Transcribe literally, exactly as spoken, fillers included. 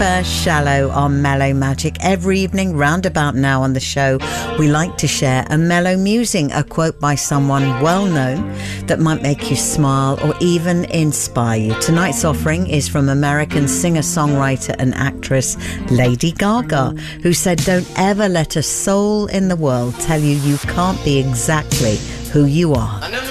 Super Shallow on Mellow Magic. Every evening, round about now on the show, we like to share a mellow musing, a quote by someone well known that might make you smile or even inspire you. Tonight's offering is from American singer-songwriter and actress Lady Gaga, who said, "Don't ever let a soul in the world tell you you can't be exactly who you are."